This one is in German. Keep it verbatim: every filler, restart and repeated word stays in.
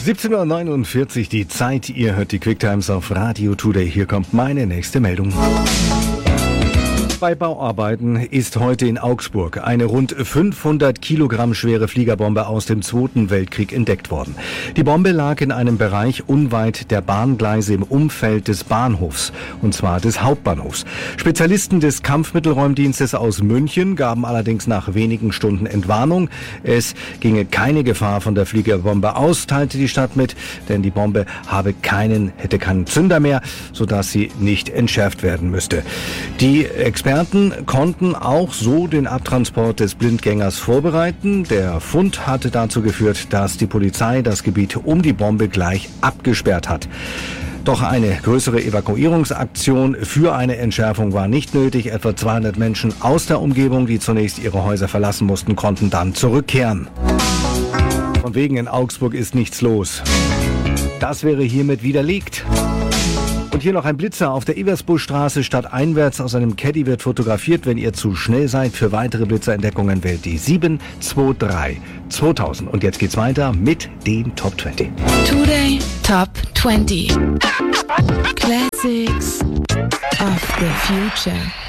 siebzehn Uhr neunundvierzig die Zeit. Ihr hört die Quicktimes auf Radio Today. Hier kommt meine nächste Meldung. Bei Bauarbeiten ist heute in Augsburg eine rund fünfhundert Kilogramm schwere Fliegerbombe aus dem Zweiten Weltkrieg entdeckt worden. Die Bombe lag in einem Bereich unweit der Bahngleise im Umfeld des Bahnhofs, und zwar des Hauptbahnhofs. Spezialisten des Kampfmittelräumdienstes aus München gaben allerdings nach wenigen Stunden Entwarnung. Es ginge keine Gefahr von der Fliegerbombe aus, teilte die Stadt mit, denn die Bombe habe keinen, hätte keinen Zünder mehr, sodass sie nicht entschärft werden müsste. Die Experten Experten konnten auch so den Abtransport des Blindgängers vorbereiten. Der Fund hatte dazu geführt, dass die Polizei das Gebiet um die Bombe gleich abgesperrt hat. Doch eine größere Evakuierungsaktion für eine Entschärfung war nicht nötig. Etwa zweihundert Menschen aus der Umgebung, die zunächst ihre Häuser verlassen mussten, konnten dann zurückkehren. Von wegen in Augsburg ist nichts los. Das wäre hiermit widerlegt. Und hier noch ein Blitzer auf der Eversbuschstraße stadteinwärts aus einem Caddy wird fotografiert. Wenn ihr zu schnell seid für weitere Blitzerentdeckungen, wählt die sieben zwei drei zweitausend. Und jetzt geht's weiter mit den Top zwanzig. Today Top zwanzig. Classics of the Future.